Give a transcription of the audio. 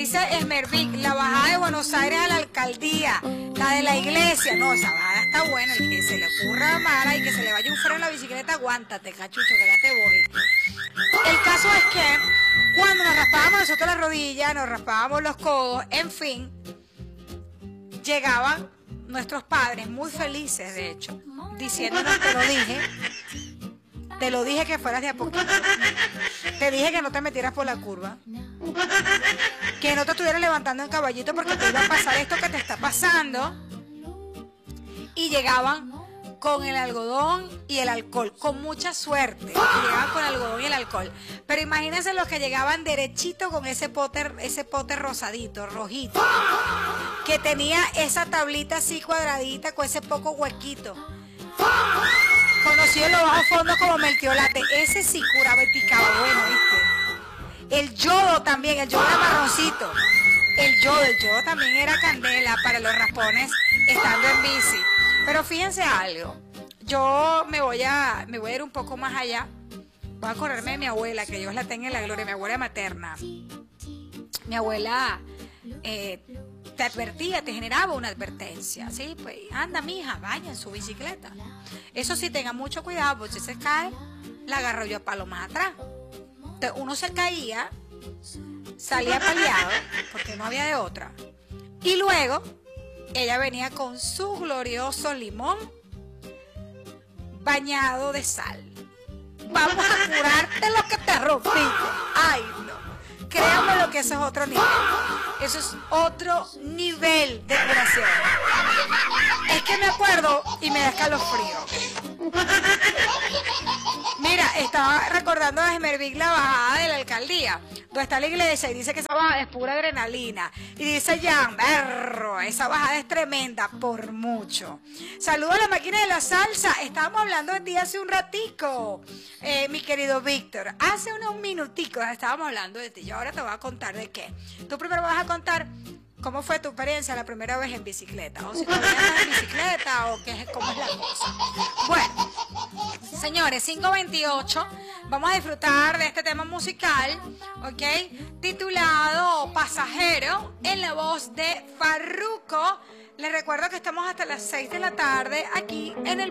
Dice Esmervic, la bajada de Buenos Aires a la alcaldía, la de la iglesia. No, esa bajada está buena. El que se le ocurra a Mara y que se le vaya un freno en la bicicleta, aguántate, cachucho, que ya te voy. El caso es que cuando nos raspábamos nosotros la rodilla, nos raspábamos los codos, en fin, llegaban nuestros padres muy felices, de hecho, diciéndonos, te lo dije que fueras de a poquito, te dije que no te metieras por la curva, que no te estuvieras levantando en caballito porque te iba a pasar esto que te está pasando. Y llegaban con el algodón y el alcohol, con mucha suerte, llegaban con el algodón y el alcohol. Pero imagínense los que llegaban derechito con ese pote rosadito, rojito, que tenía esa tablita así cuadradita con ese poco huequito, conocido en los bajos fondos como Meltiolate. Ese sí curaba y picaba, bueno, ¿viste? El yodo también, el yodo era marroncito. El yodo también era candela para los raspones estando en bici. Pero fíjense algo, yo me voy a ir un poco más allá. Voy a acordarme de mi abuela, que Dios la tenga en la gloria, mi abuela materna. Mi abuela te advertía, te generaba una advertencia, ¿sí? Pues anda, mija, vaya en su bicicleta. Eso sí, tenga mucho cuidado, porque si se cae, la agarro yo a palo más atrás. Entonces, uno se caía, salía paliado, porque no había de otra. Y luego, ella venía con su glorioso limón bañado de sal. Vamos a curarte lo que te rompiste. Ay, no. Créanme lo que eso es otro nivel. Eso es otro nivel de curación. Es que me acuerdo y me da escalofrío. Mira, estaba recordando a Esmervic la bajada de la alcaldía, donde está la iglesia, y dice que esa bajada es pura adrenalina. Y dice Jan, berro, esa bajada es tremenda por mucho. Saludos a la máquina de la salsa. Estábamos hablando de ti hace un ratico, mi querido Víctor. Hace unos minuticos estábamos hablando de ti. Yo ahora te voy a contar de qué. Tú primero vas a contar cómo fue tu experiencia la primera vez en bicicleta, o si todavía estás en bicicleta, o cómo es la cosa. Bueno, señores, 5:28, vamos a disfrutar de este tema musical, ¿ok? Titulado Pasajero, en la voz de Farruko. Les recuerdo que estamos hasta las 6 de la tarde aquí en el